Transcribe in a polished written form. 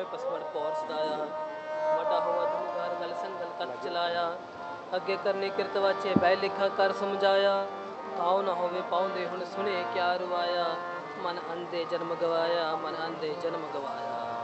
ਹੋਵੇ ਪਸਵੜ ਪੌਰ ਸਦਾਇਆ ਵੱਡਾ ਹੋਵਾ ਦੁਨਿਗਾਰ ਗਲ ਸੰਗਲ ਕੱਤ ਚਲਾਇਆ ਅੱਗੇ ਕਰਨੀ ਕਿਰਤ ਵਾਚੇ ਬਹਿ ਲਿਖਾ ਕਰ ਸਮਝਾਇਆ ਆਉ ਨਾ ਹੋਵੇ ਪਾਉਂਦੇ ਹੁਣ ਸੁਣੇ ਕਿਆ ਰਵਾਇਆ ਮਨ ਅੰਦੇ ਜਨਮ ਗਵਾਇਆ ਮਨ ਅੰਦੇ ਜਨਮ ਗਵਾਇਆ